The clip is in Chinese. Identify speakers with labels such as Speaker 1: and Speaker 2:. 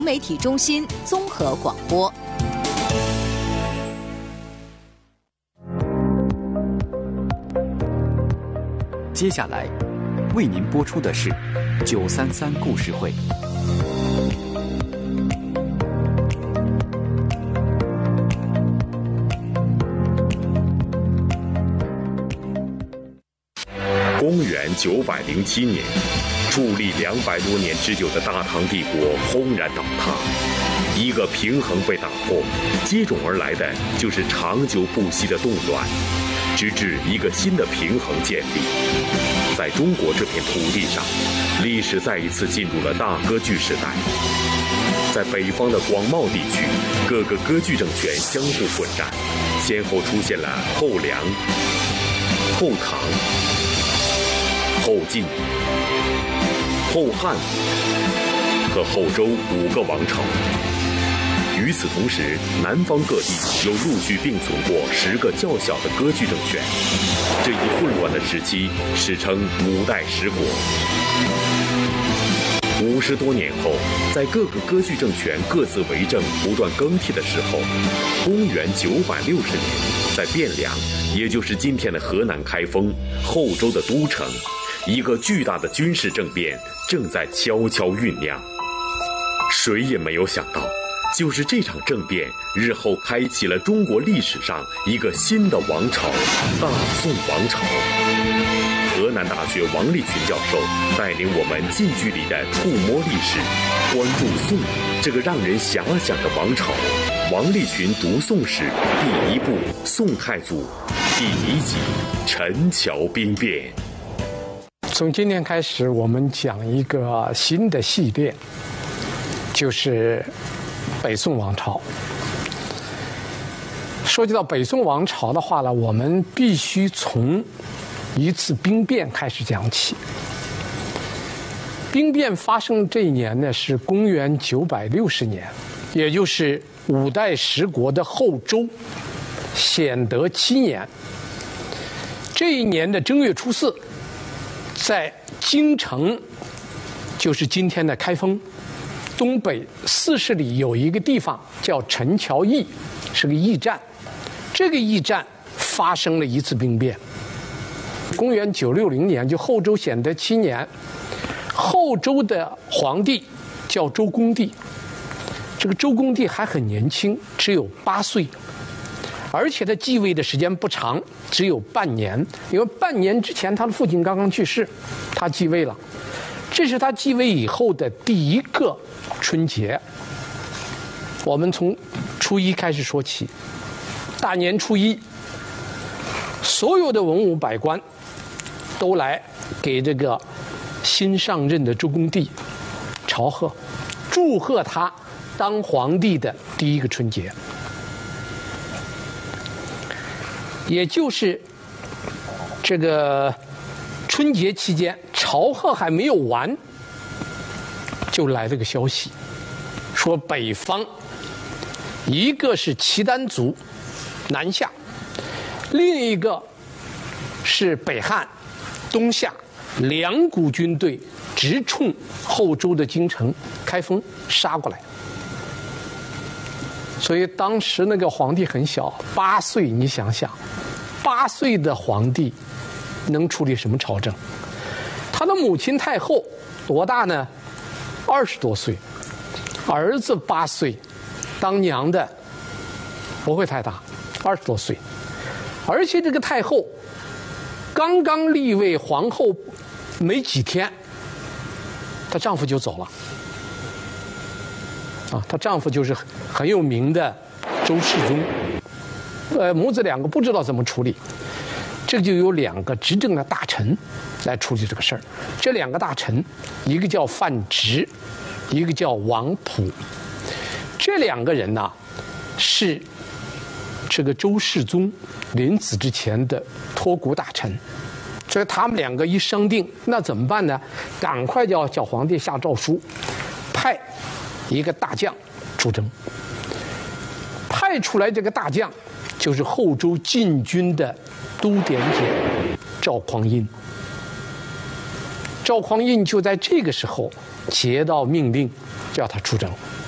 Speaker 1: 媒体中心综合广播。
Speaker 2: 接下来为您播出的是933故事会。
Speaker 3: 公元907年，矗立200多年之久的大唐帝国轰然倒塌，一个平衡被打破，接踵而来的就是长久不息的动乱，直至一个新的平衡建立。在中国这片土地上，历史再一次进入了大割据时代。在北方的广袤地区，各个割据政权相互混战，先后出现了后梁、后唐、后晋、后汉和后周5个王朝。与此同时，南方各地又陆续并存过10个较小的割据政权。这一混乱的时期史称5代10国。50多年后，在各个割据政权各自为政、不断更替的时候，公元960年，在汴梁，也就是今天的河南开封，后周的都城，一个巨大的军事政变正在悄悄酝酿。谁也没有想到，就是这场政变日后开启了中国历史上一个新的王朝——大宋王朝。河南大学王立群教授带领我们近距离地触摸历史，关注宋这个让人遐想的王朝。王立群读宋史第1部《宋太祖》第1集《陈桥兵变》。
Speaker 4: 从今天开始，我们讲一个新的系列，就是北宋王朝。说及到北宋王朝的话呢，我们必须从一次兵变开始讲起。兵变发生这一年呢，是公元960年，也就是5代10国的后周显德7年。这一年的正月初4，在京城，就是今天的开封东北40里有一个地方叫陈桥驿，是个驿站。这个驿站发生了一次兵变。公元960年，就后周显德7年，后周的皇帝叫周公帝。这个周公帝还很年轻，只有8岁，而且他继位的时间不长，只有半年，因为半年之前他的父亲刚刚去世，他继位了。这是他继位以后的第一个春节。我们从初一开始说起。大年初一，所有的文武百官都来给这个新上任的周公帝朝贺，祝贺他当皇帝的第一个春节。也就是这个春节期间，朝贺还没有完，就来了个消息，说北方一个是契丹族南下，另一个是北汉东下，2股军队直冲后周的京城开封杀过来。所以当时那个皇帝很小，8岁，你想想，8岁的皇帝能处理什么朝政？他的母亲太后多大呢？20多岁，儿子8岁，当娘的不会太大，20多岁。而且这个太后刚刚立为皇后没几天，她丈夫就走了。她丈夫就是很有名的周世宗。母子2个不知道怎么处理，这就有2个执政的大臣来处理这个事儿。这2个大臣，一个叫范直，一个叫王溥。这2个人呢，是这个周世宗临死之前的托孤大臣。所以他们2个一商定，那怎么办呢？赶快就要叫皇帝下诏书，派一个大将出征。派出来这个大将就是后周禁军的都点检赵匡胤。赵匡胤就在这个时候接到命令，叫他出征。